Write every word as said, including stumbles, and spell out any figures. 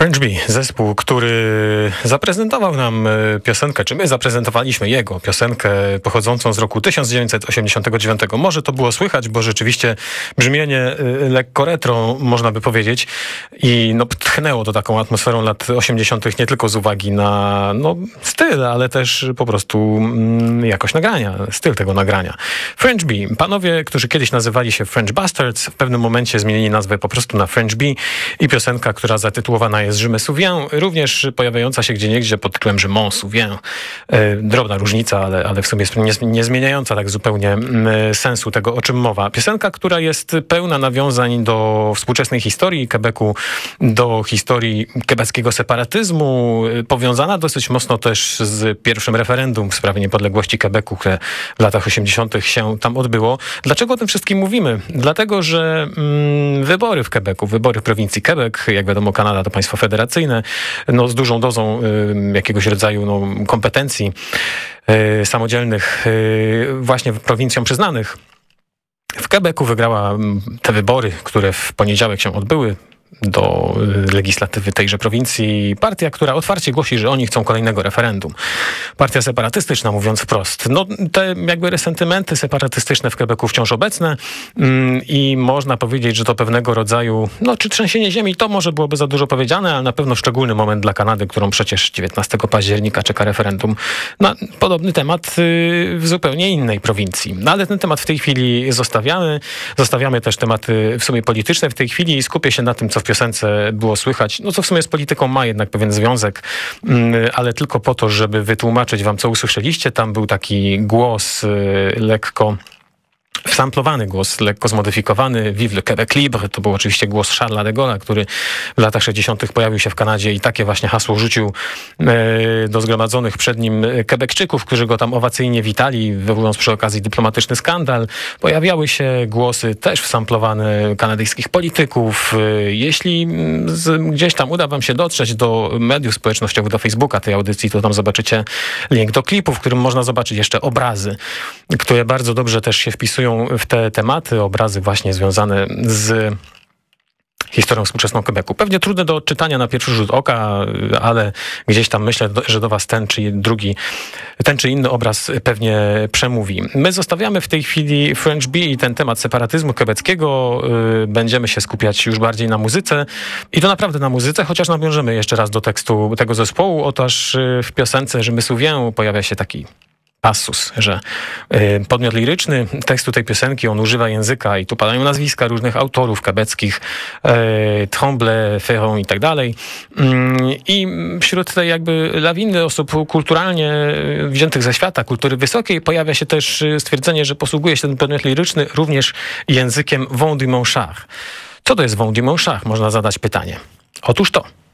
French Bee, zespół, który zaprezentował nam piosenkę, czy my zaprezentowaliśmy jego piosenkę pochodzącą z roku tysiąc dziewięćset osiemdziesiątego dziewiątego. Może to było słychać, bo rzeczywiście brzmienie lekko retro, można by powiedzieć, i no, tchnęło to taką atmosferą lat osiemdziesiątych nie tylko z uwagi na no, styl, ale też po prostu mm, jakość nagrania, styl tego nagrania. French Bee, panowie, którzy kiedyś nazywali się French Bastards, w pewnym momencie zmienili nazwę po prostu na French Bee i piosenka, która zatytułowana jest Je me souviens, również pojawiająca się gdzieniegdzie pod tytułem Je m'en souviens. E, drobna różnica, ale, ale w sumie nie, nie zmieniająca tak zupełnie m, sensu tego, o czym mowa. Piosenka, która jest pełna nawiązań do współczesnej historii Quebecu, do historii quebeckiego separatyzmu, powiązana dosyć mocno też z pierwszym referendum w sprawie niepodległości Quebecu, które w latach osiemdziesiątych się tam odbyło. Dlaczego o tym wszystkim mówimy? Dlatego, że mm, wybory w Quebecu, wybory w prowincji Quebec, jak wiadomo, Kanada to państwo federacyjne, no, z dużą dozą y, jakiegoś rodzaju no, kompetencji y, samodzielnych y, właśnie prowincjom przyznanych. W Quebecu wygrała te wybory, które w poniedziałek się odbyły, do legislatywy tejże prowincji partia, która otwarcie głosi, że oni chcą kolejnego referendum. Partia separatystyczna, mówiąc wprost. No, te jakby resentymenty separatystyczne w Quebecu wciąż obecne mm, i można powiedzieć, że to pewnego rodzaju, no czy trzęsienie ziemi, to może byłoby za dużo powiedziane, ale na pewno szczególny moment dla Kanady, którą przecież dziewiętnastego października czeka referendum na podobny temat y, w zupełnie innej prowincji. No, ale ten temat w tej chwili zostawiamy. Zostawiamy też tematy w sumie polityczne w tej chwili i skupię się na tym, co w piosence było słychać, no co w sumie z polityką ma jednak pewien związek, ale tylko po to, żeby wytłumaczyć wam, co usłyszeliście. Tam był taki głos lekko wsamplowany głos, lekko zmodyfikowany, Vive le Québec libre, to był oczywiście głos Charlesa de Gaulle'a, który w latach sześćdziesiątych pojawił się w Kanadzie i takie właśnie hasło rzucił e, do zgromadzonych przed nim Quebecczyków, którzy go tam owacyjnie witali, wywołując przy okazji dyplomatyczny skandal. Pojawiały się głosy też wsamplowane kanadyjskich polityków. E, jeśli z, gdzieś tam uda wam się dotrzeć do mediów społecznościowych, do Facebooka tej audycji, to tam zobaczycie link do klipu, w którym można zobaczyć jeszcze obrazy, które bardzo dobrze też się wpisują w te tematy, obrazy właśnie związane z historią współczesną Quebecu. Pewnie trudne do odczytania na pierwszy rzut oka, ale gdzieś tam myślę, że do was ten czy drugi, ten czy inny obraz pewnie przemówi. My zostawiamy w tej chwili French Bee i ten temat separatyzmu quebeckiego. Będziemy się skupiać już bardziej na muzyce i to naprawdę na muzyce, chociaż nawiążemy jeszcze raz do tekstu tego zespołu. Otóż w piosence Je me souviens pojawia się taki passus, że y, podmiot liryczny tekstu tej piosenki, on używa języka i tu padają nazwiska różnych autorów quebeckich, y, Tremblay, Ferron i tak dalej. Y, I wśród tej jakby lawiny osób kulturalnie wziętych ze świata, kultury wysokiej, pojawia się też stwierdzenie, że posługuje się ten podmiot liryczny również językiem vent du mon char. Co to jest vent du mon char? Można zadać pytanie. Otóż to.